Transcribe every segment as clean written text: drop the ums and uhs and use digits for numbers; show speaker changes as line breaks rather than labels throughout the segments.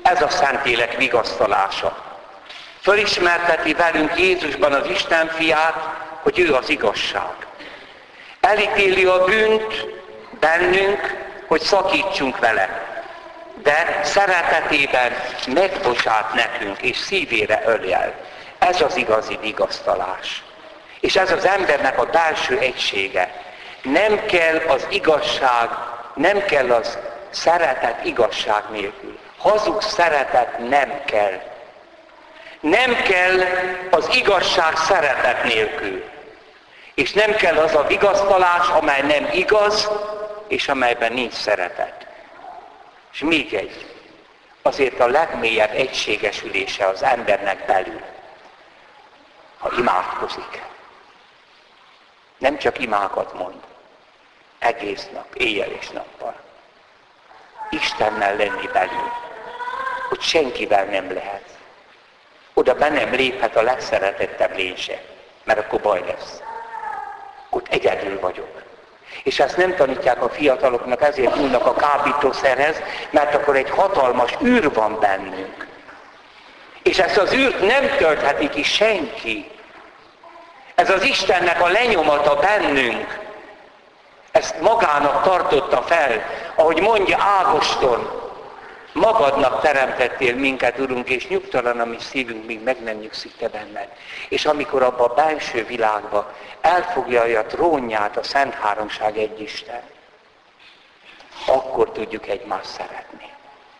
Ez a Szentlélek vigasztalása. Fölismerteti velünk Jézusban az Isten fiát, hogy ő az igazság. Elítéli a bűnt bennünk, hogy szakítsunk vele. De szeretetében megbocsát nekünk, és szívére öljel. Ez az igazi vigasztalás. És ez az embernek a belső egysége. Nem kell az igazság, nem kell az szeretet igazság nélkül. Hazug szeretet nem kell. Nem kell az igazság szeretet nélkül. És nem kell az a vigasztalás, amely nem igaz, és amelyben nincs szeretet. És még egy, azért a legmélyebb egységesülése az embernek belül, ha imádkozik. Nem csak imákat mond, egész nap, éjjel és nappal. Istennel lenni belül, hogy senkivel nem lehet. Oda be nem léphet a legszeretettebb lény se, mert akkor baj lesz. Ott egyedül vagyok. És ezt nem tanítják a fiataloknak, ezért nyúlnak a kábítószerhez, mert akkor egy hatalmas űr van bennünk. És ezt az űrt nem töltheti ki senki. Ez az Istennek a lenyomata bennünk. Ezt magának tartotta fel, ahogy mondja Ágoston, magadnak teremtettél minket, Urunk, és nyugtalan a mi szívünk, míg meg nem nyugszik te benned. És amikor abba a belső világba elfoglalja a trónját a Szent Háromság egy Isten, akkor tudjuk egymást szeretni.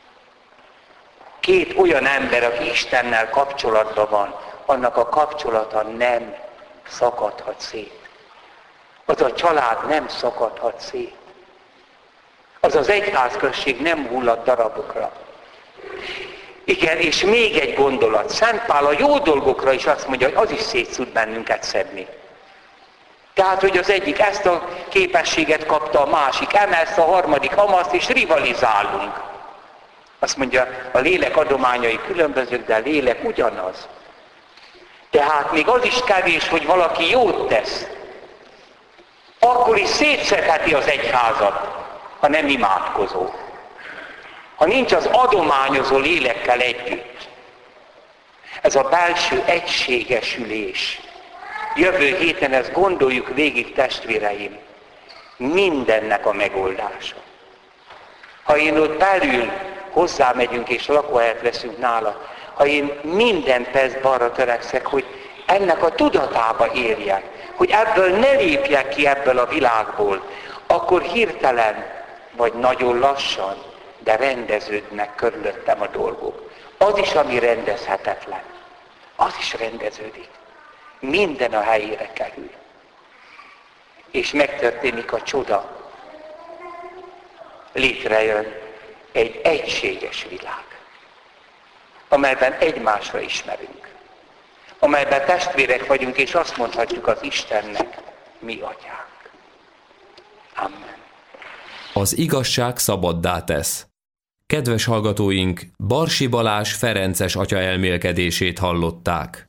Két olyan ember, aki Istennel kapcsolatban van, annak a kapcsolata nem szakadhat szét. Az a család nem szakadhat szét. Az az egyházközség nem hullad darabokra. Igen, és még egy gondolat. Szent Pál a jó dolgokra is azt mondja, hogy az is szét tud bennünket szedni. Tehát, hogy az egyik ezt a képességet kapta, a másik ezt, a harmadik amaszt, és rivalizálunk. Azt mondja, a lélek adományai különbözők, de a lélek ugyanaz. Tehát még az is kevés, hogy valaki jót tesz. Akkor is szétszedheti az egyházat, ha nem imádkozó. Ha nincs az adományozó lélekkel együtt. Ez a belső egységesülés. Jövő héten ezt gondoljuk végig, testvéreim. Mindennek a megoldása. Ha én ott belül hozzámegyünk és lakóhelyet veszünk nála, ha én minden percben arra törekszek, hogy ennek a tudatába érjek, hogy ebből ne lépjek ki ebből a világból, akkor hirtelen, vagy nagyon lassan, de rendeződnek körülöttem a dolgok. Az is, ami rendezhetetlen, az is rendeződik. Minden a helyére kerül. És megtörténik a csoda. Létrejön egy egységes világ, amelyben egymásra ismerünk. Amelyben testvérek vagyunk, és azt mondhatjuk az Istennek, mi atyánk. Amen.
Az igazság szabaddá tesz. Kedves hallgatóink, Barsi Balázs ferences atya elmélkedését hallották.